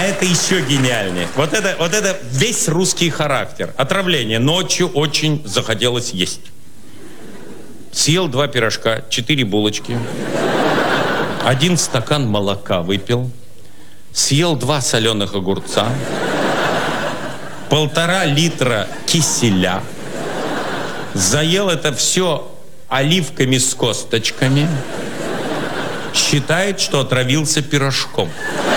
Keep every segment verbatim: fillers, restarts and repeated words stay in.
это еще гениальнее. Вот это, вот это весь русский характер. Отравление. Ночью очень захотелось есть. Съел два пирожка, четыре булочки, один стакан молока выпил, съел два соленых огурца, полтора литра киселя, заел это все оливками с косточками, считает, что отравился пирожком.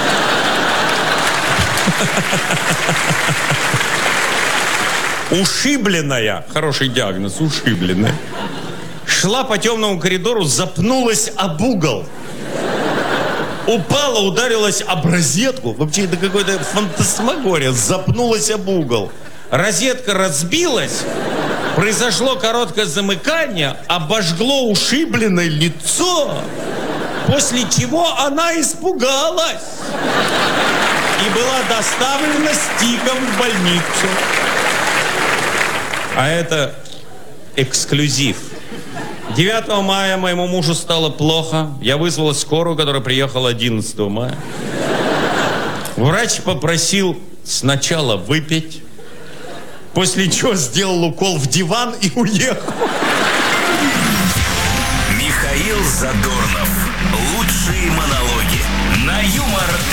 Ушибленная, хороший диагноз, ушибленная, шла по темному коридору, запнулась об угол. Упала, ударилась об розетку. Вообще, это какой-то фантасмагория. Запнулась об угол. Розетка разбилась. Произошло короткое замыкание. Обожгло ушибленное лицо. После чего она испугалась. И была доставлена с тиком в больницу. А это эксклюзив. девятого мая моему мужу стало плохо. Я вызвала скорую, которая приехала одиннадцатого мая. Врач попросил сначала выпить, после чего сделал укол в диван и уехал. Михаил Задорнов. Лучшие монологи на Юмор.